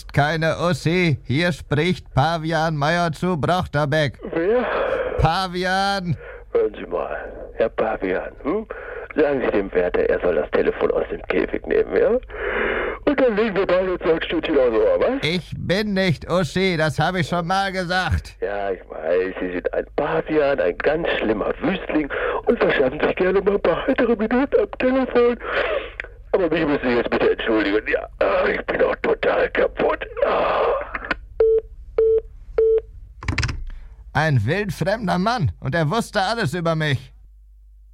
ist keine Ussi. Hier spricht Pavian Meyer zu Brochterbeck. Wer? Pavian! Hören Sie mal, Herr Pavian, sagen Sie dem Wärter, er soll das Telefon aus dem Käfig nehmen, ja? Und dann legen wir beide uns ein Stündchen aufs Ohr, was? Ich bin nicht Ussi, das habe ich schon mal gesagt. Ja, ich weiß, Sie sind ein Pavian, ein ganz schlimmer Wüstling und verschaffen sich gerne mal ein paar heitere Minuten am Telefon. Aber mich müssen Sie jetzt bitte entschuldigen. Ja, ich bin auch total kaputt. Ein wildfremder Mann und er wusste alles über mich.